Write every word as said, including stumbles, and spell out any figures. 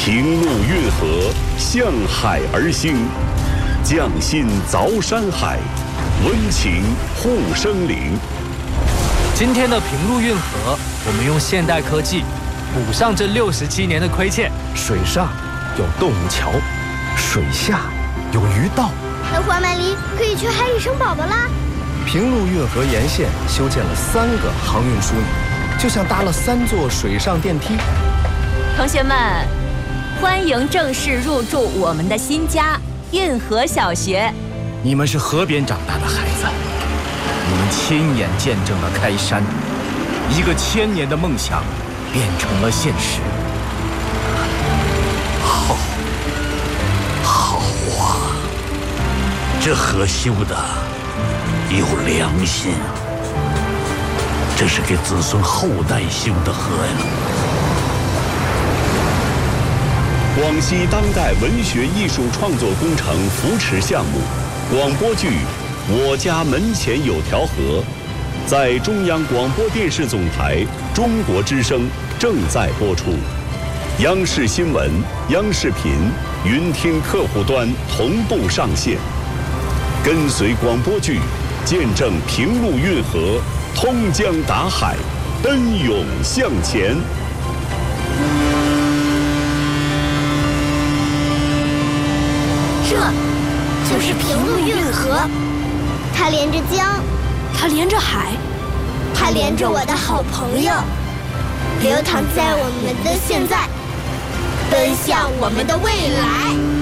平路运河，向海而兴，匠心凿山海，温情护生灵。 今天的平路运河，我们用现代科技补上这六十七年的亏欠。 水上有动物桥，水下有鱼道。 那黄曼梨可以去海里生宝宝啦！ 平路运河沿线修建了三个航运枢纽，就像搭了三座水上电梯。 同学们，欢迎正式入住我们的新家运河小学。 你们是河边长大的孩子，你们亲眼见证了开山，一个千年的梦想变成了现实。 好，好啊！这河修的有良心，这是给子孙后代修的河呀。 广西当代文学艺术创作工程扶持项目广播剧《我家门前有条河》在中央广播电视总台中国之声正在播出，央视新闻、央视频云听客户端同步上线。跟随广播剧，见证平路运河通江达海，奔涌向前。 这就是平路运河，它连着江， 它连着海， 它连着我的好朋友，流淌在我们的现在，奔向我们的未来。